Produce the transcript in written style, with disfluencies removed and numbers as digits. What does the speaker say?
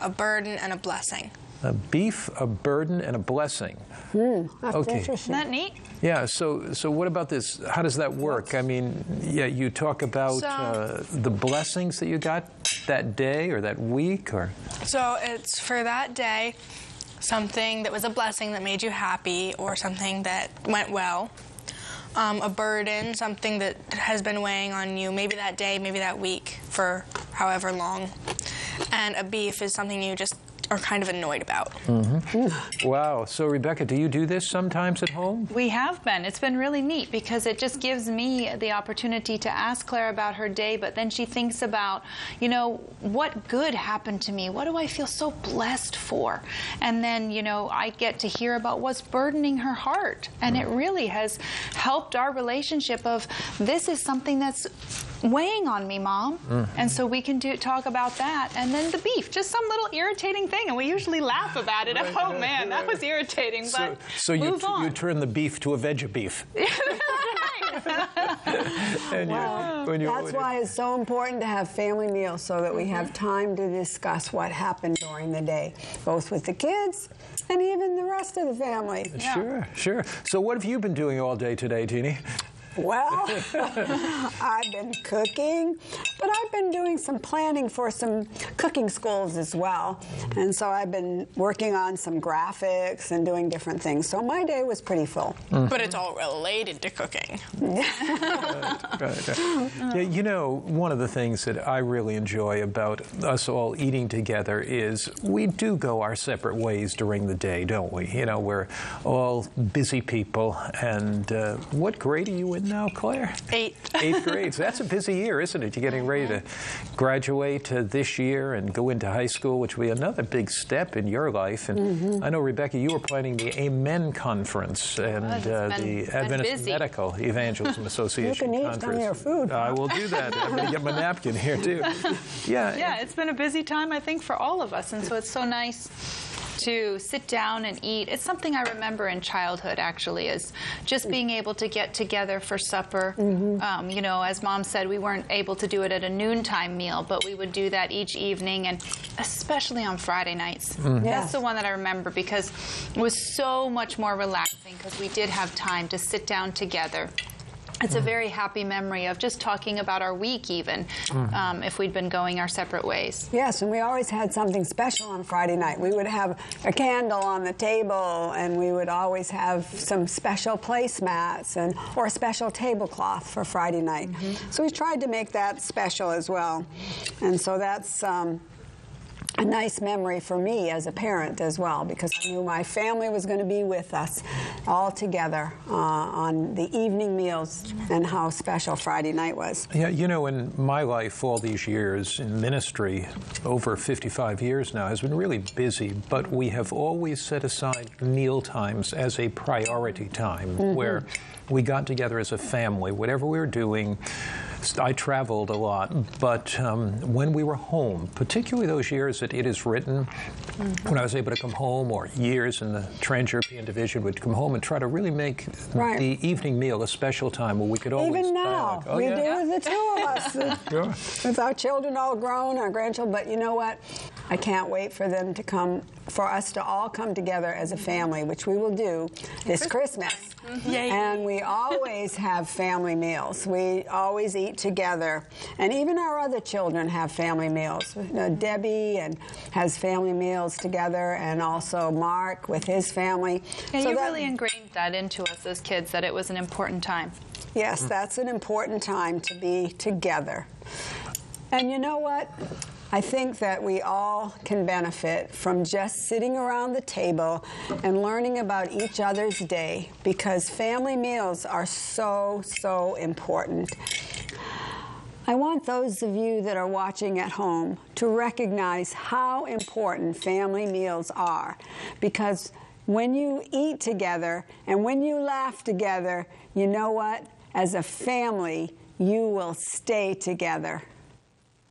a burden, and a blessing. A beef, a burden, and a blessing. That's Okay. interesting. Isn't that neat? Yeah, so what about this? How does that work? I mean, yeah, you talk about the blessings that you got that day or that week, or? So it's for that day, something that was a blessing that made you happy or something that went well. A burden, something that has been weighing on you, maybe that day, maybe that week, for however long. And a beef is something you just are kind of annoyed about. Wow. So, Rebecca, do you do this sometimes at home? We have been. It's been really neat because it just gives me the opportunity to ask Claire about her day, but then she thinks about, you know, what good happened to me? What do I feel so blessed for? And then, you know, I get to hear about what's burdening her heart. And it really has helped our relationship of, this is something that's weighing on me, Mom. And so we can talk about that. And then the beef, just some little irritating thing. And we usually laugh about it. Oh, man, that was irritating. But so you turn the beef to a veggie beef. And That's why it's so important to have family meals, so that we have time to discuss what happened during the day, both with the kids and even the rest of the family. Sure, sure. So what have you been doing all day today, Jeannie? Well, I've been cooking, but I've been doing some planning for some cooking schools as well. And so I've been working on some graphics and doing different things. So my day was pretty full. But it's all related to cooking. Right. Yeah, you know, one of the things that I really enjoy about us all eating together is we do go our separate ways during the day, don't we? You know, we're all busy people. And what grade are you in now, Claire? 8th. 8th grade. So that's a busy year, isn't it? You're getting ready to graduate this year and go into high school, which will be another big step in your life. And I know, Rebecca, you were planning the Amen Conference and the Adventist Medical Evangelism Association You can eat Conference. some of your food. I will do that. I'm going to get my napkin here, too. Yeah, it's been a busy time, I think, for all of us. And so it's so nice to sit down and eat. It's something I remember in childhood, actually, is just being able to get together for supper. You know, as Mom said, we weren't able to do it at a noontime meal, but we would do that each evening, and especially on Friday nights. That's the one that I remember because it was so much more relaxing because we did have time to sit down together. It's a very happy memory of just talking about our week, even, if we'd been going our separate ways. Yes, and we always had something special on Friday night. We would have a candle on the table, and we would always have some special placemats or a special tablecloth for Friday night. So we tried to make that special as well. And so that's a nice memory for me as a parent as well, because I knew my family was going to be with us all together on the evening meals, and how special Friday night was. Yeah, you know, in my life, all these years in ministry, over 55 years now, has been really busy, but we have always set aside meal times as a priority time where we got together as a family, whatever we were doing. I traveled a lot, but when we were home, particularly those years that it is written, when I was able to come home, or years in the Trans-European Division, would come home and try to really make the evening meal a special time where we could always Even now, dialogue. we do with the two of us. With our children all grown, our grandchildren, but you know what? I can't wait for them to come, for us to all come together as a family, which we will do this Christmas. And we always have family meals. We always eat together. And even our other children have family meals. Debbie has family meals together, and also Mark with his family. Yeah, so you really ingrained that into us as kids, that it was an important time. Yes, that's an important time to be together. And you know what? I think that we all can benefit from just sitting around the table and learning about each other's day, because family meals are so, so important. I want those of you that are watching at home to recognize how important family meals are, because when you eat together and when you laugh together, you know what? As a family, you will stay together.